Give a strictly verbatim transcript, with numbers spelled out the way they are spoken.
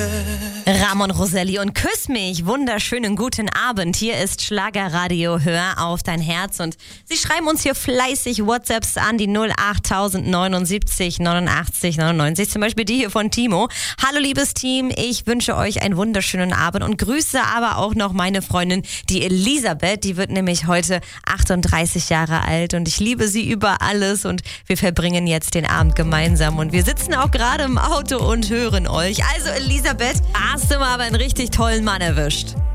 Ramon Roselli und Küss mich. Wunderschönen guten Abend. Hier ist Schlagerradio. Hör auf dein Herz. Und Sie schreiben uns hier fleißig WhatsApps an, die null acht neunundsiebzig neunundachtzig neunundneunzig. Zum Beispiel die hier von Timo. Hallo liebes Team, ich wünsche euch einen wunderschönen Abend und grüße aber auch noch meine Freundin, die Elisabeth. Die wird nämlich heute achtunddreißig Jahre alt und ich liebe sie über alles und wir verbringen jetzt den Abend gemeinsam und wir sitzen auch gerade im Auto und hören euch. Also Elisabeth, hast du mal aber einen richtig tollen Mann erwischt.